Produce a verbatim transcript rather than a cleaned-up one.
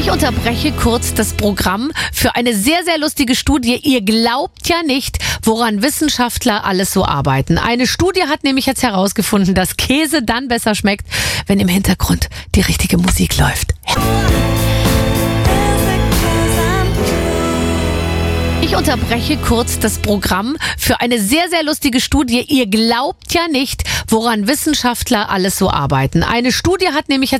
Ich unterbreche kurz das Programm für eine sehr, sehr lustige Studie. Ihr glaubt ja nicht, woran Wissenschaftler alles so arbeiten. Eine Studie hat nämlich jetzt herausgefunden, dass Käse dann besser schmeckt, wenn im Hintergrund die richtige Musik läuft. Ich unterbreche kurz das Programm für eine sehr, sehr lustige Studie. Ihr glaubt ja nicht, woran Wissenschaftler alles so arbeiten. Eine Studie hat nämlich jetzt